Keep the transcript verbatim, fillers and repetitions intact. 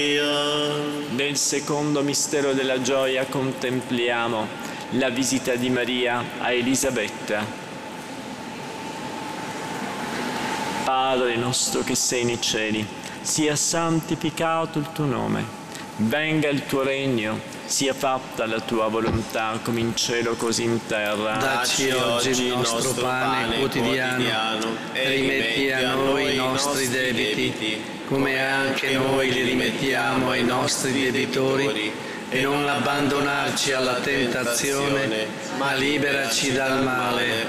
Nel secondo mistero della gioia contempliamo la visita di Maria a Elisabetta. Padre nostro che sei nei cieli, sia santificato il tuo nome, venga il tuo regno, sia fatta la tua volontà come in cielo così in terra. Dacci oggi il nostro pane quotidiano e rimetti a noi i nostri debiti, come anche noi li rimettiamo ai nostri debitori, e non abbandonarci alla tentazione, ma liberaci dal male.